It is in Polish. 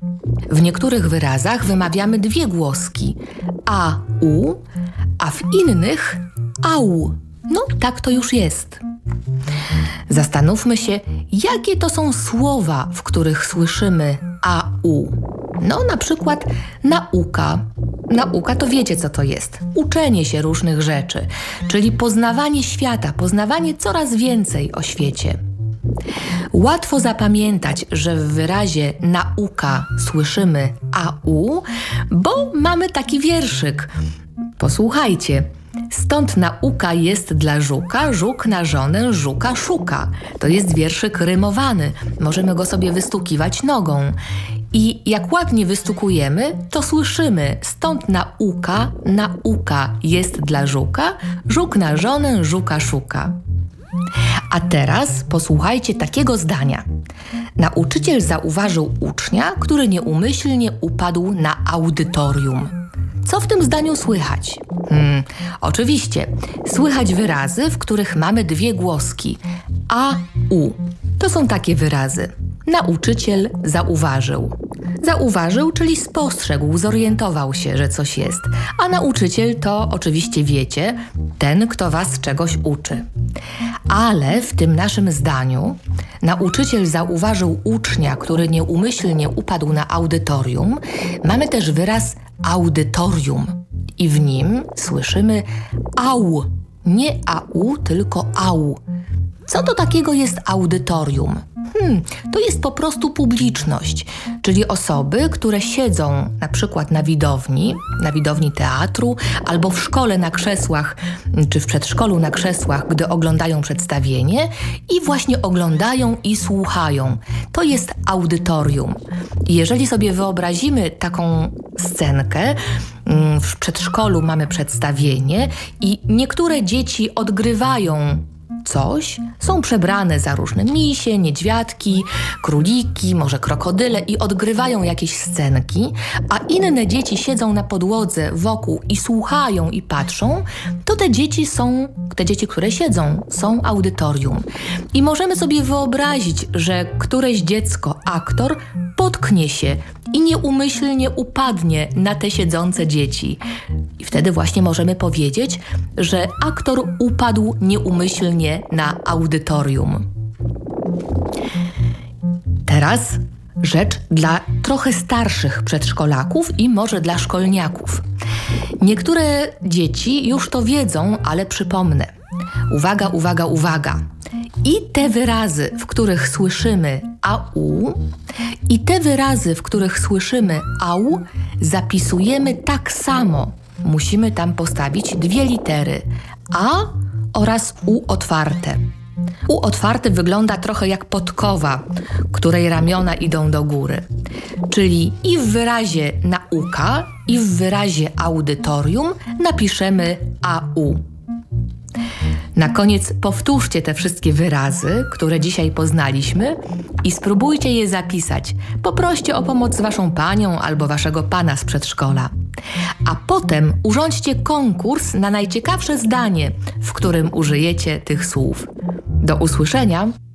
W niektórych wyrazach wymawiamy dwie głoski a, u, a w innych au. No, tak to już jest. Zastanówmy się, jakie to są słowa, w których słyszymy a, u. No, na przykład nauka. Nauka to wiecie, co to jest. Uczenie się różnych rzeczy, czyli poznawanie świata, poznawanie coraz więcej o świecie. Łatwo zapamiętać, że w wyrazie nauka słyszymy au, bo mamy taki wierszyk. Posłuchajcie. Stąd nauka jest dla żuka, żuk na żonę żuka szuka. To jest wierszyk rymowany. Możemy go sobie wystukiwać nogą. I jak ładnie wystukujemy, to słyszymy stąd nauka jest dla żuka, żuk na żonę żuka szuka. A teraz posłuchajcie takiego zdania. Nauczyciel zauważył ucznia, który nieumyślnie upadł na audytorium. Co w tym zdaniu słychać? Oczywiście, słychać wyrazy, w których mamy dwie głoski a, u. To są takie wyrazy. Nauczyciel zauważył. Zauważył, czyli spostrzegł, zorientował się, że coś jest. A nauczyciel to oczywiście wiecie, ten, kto was czegoś uczy. Ale w tym naszym zdaniu nauczyciel zauważył ucznia, który nieumyślnie upadł na audytorium. Mamy też wyraz audytorium i w nim słyszymy au. Nie au, tylko au. Co to takiego jest audytorium? To jest po prostu publiczność, czyli osoby, które siedzą na przykład na widowni teatru albo w szkole na krzesłach, czy w przedszkolu na krzesłach, gdy oglądają przedstawienie i właśnie oglądają i słuchają. To jest audytorium. I jeżeli sobie wyobrazimy taką scenkę, w przedszkolu mamy przedstawienie i niektóre dzieci odgrywają coś, są przebrane za różne misie, niedźwiadki, króliki, może krokodyle i odgrywają jakieś scenki, a inne dzieci siedzą na podłodze wokół i słuchają i patrzą, to te dzieci, które siedzą, są audytorium. I możemy sobie wyobrazić, że któreś dziecko, aktor, potknie się i nieumyślnie upadnie na te siedzące dzieci. I wtedy właśnie możemy powiedzieć, że aktor upadł nieumyślnie na audytorium. Teraz rzecz dla trochę starszych przedszkolaków i może dla szkolniaków. Niektóre dzieci już to wiedzą, ale przypomnę. Uwaga, uwaga, uwaga. I te wyrazy, w których słyszymy au, i te wyrazy, w których słyszymy au, zapisujemy tak samo. Musimy tam postawić dwie litery a oraz u otwarte. U otwarte wygląda trochę jak podkowa, której ramiona idą do góry. Czyli i w wyrazie nauka, i w wyrazie audytorium napiszemy au. Na koniec powtórzcie te wszystkie wyrazy, które dzisiaj poznaliśmy i spróbujcie je zapisać. Poproście o pomoc waszą panią albo waszego pana z przedszkola. A potem urządźcie konkurs na najciekawsze zdanie, w którym użyjecie tych słów. Do usłyszenia!